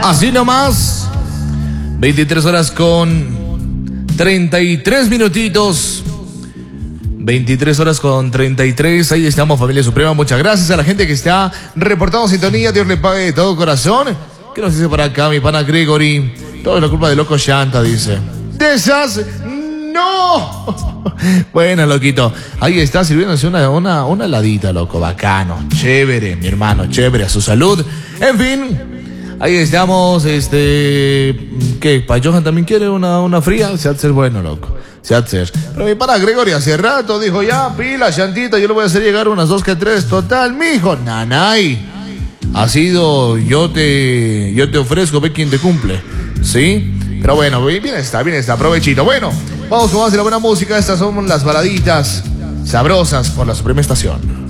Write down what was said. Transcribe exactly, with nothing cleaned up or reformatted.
Así nomás. veintitrés horas con treinta y tres minutitos. veintitrés horas con treinta y tres. Ahí estamos, familia Suprema. Muchas gracias a la gente que está reportando sintonía. Dios le pague de todo corazón. ¿Qué nos dice por acá mi pana Gregory? Todo es la culpa de Loco Llanta, dice. De esas, no. Bueno, loquito. Ahí está sirviéndose una, una, una heladita, loco. Bacano. Chévere, mi hermano. Chévere, a su salud. En fin. Ahí estamos, este... ¿Qué? ¿Pa Johan también quiere una, una fría? Se hace bueno, loco. Se hace. Pero mi pana Gregory hace rato dijo, ya, pila, llantita, yo le voy a hacer llegar unas dos que tres. Total, mijo, nanay. Ha sido, yo te, yo te ofrezco, ve quién te cumple. ¿Sí? Pero bueno, bien está, bien está, provechito. Bueno, vamos con más de la buena música. Estas son las baladitas sabrosas por la Suprema Estación.